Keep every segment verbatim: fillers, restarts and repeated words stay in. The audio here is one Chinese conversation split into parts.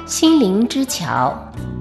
心灵之桥。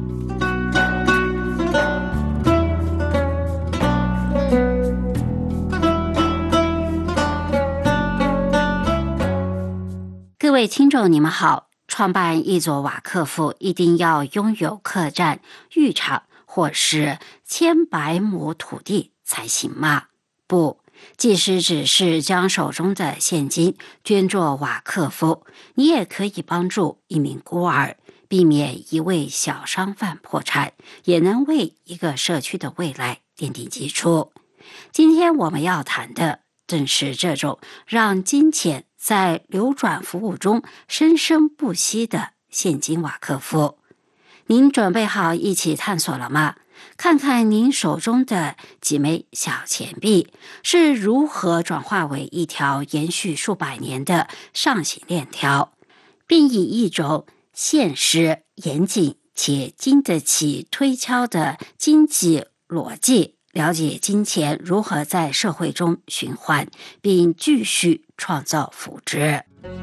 各位听众你们好，创办一座瓦克夫一定要拥有客栈、浴场或是千百亩土地才行吗？不，即使只是将手中的现金捐作瓦克夫，你也可以帮助一名孤儿，避免一位小商贩破产，也能为一个社区的未来奠定基础。今天我们要谈的正是这种让金钱在流转服务中生生不息的现金瓦克夫。您准备好一起探索了吗？看看您手中的几枚小钱币是如何转化为一条延续数百年的上行链条，并以一种现实、严谨且经得起推敲的经济逻辑了解金钱如何在社会中循环，并继续创造福祉。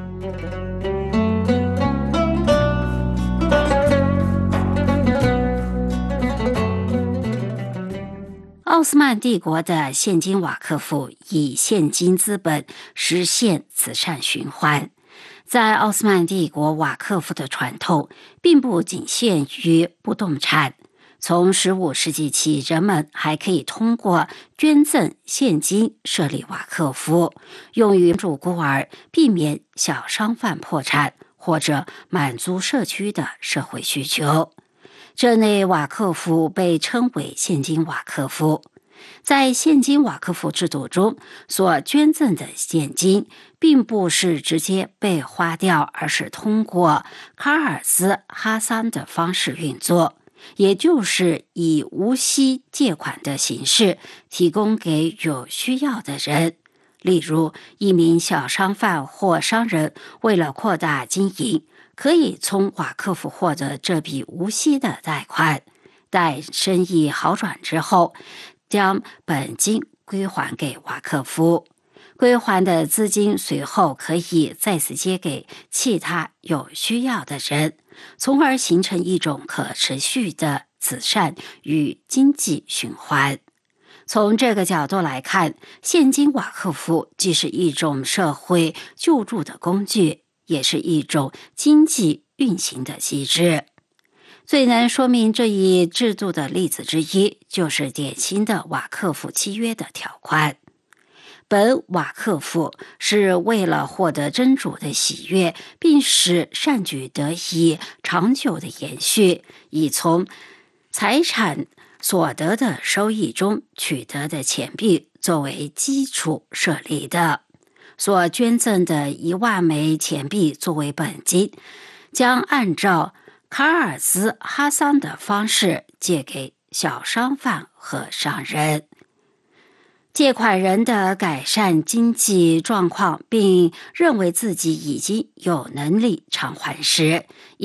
奥斯曼帝国的现金瓦克夫以现金资本实现慈善循环。在奥斯曼帝国，瓦克夫的传统并不仅限于不动产。从十五世纪起，人们还可以通过捐赠现金设立瓦克夫，用于帮助孤儿，避免小商贩破产，或者满足社区的社会需求。这类瓦克夫被称为现金瓦克夫。在现金瓦克夫制度中，所捐赠的现金并不是直接被花掉，而是通过卡尔斯哈桑的方式运作，也就是以无息借款的形式提供给有需要的人。例如，一名小商贩或商人为了扩大经营，可以从瓦克夫获得这笔无息的贷款，待生意好转之后，将本金归还给瓦克夫。归还的资金随后可以再次借给其他有需要的人，从而形成一种可持续的慈善与经济循环。从这个角度来看，现金瓦克夫既是一种社会救助的工具，也是一种经济运行的机制。最能说明这一制度的例子之一，就是典型的瓦克夫契约的条款。本瓦克夫是为了获得真主的喜悦，并使善举得以长久的延续，以从财产所得的收益中取得的钱币作为基础设立的。所捐赠的一万枚钱币作为本金，将按照卡尔斯哈桑的方式借给小商贩和商人。借款人的改善经济状况，并认为自己已经有能力偿还时，